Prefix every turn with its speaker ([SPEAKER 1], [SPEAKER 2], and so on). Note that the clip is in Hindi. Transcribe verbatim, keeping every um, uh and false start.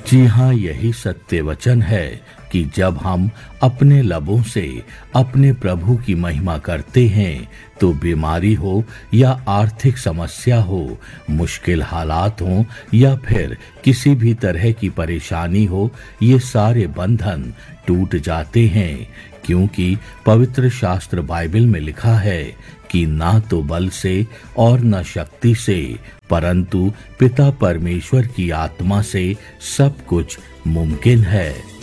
[SPEAKER 1] जी हाँ, यही सत्य वचन है कि जब हम अपने लबों से अपने प्रभु की महिमा करते हैं तो बीमारी हो या आर्थिक समस्या हो, मुश्किल हालात हो या फिर किसी भी तरह की परेशानी हो, ये सारे बंधन टूट जाते हैं, क्योंकि पवित्र शास्त्र बाइबल में लिखा है कि ना तो बल से और न शक्ति से, परंतु पिता परमेश्वर की आत्मा से सब कुछ मुमकिन है।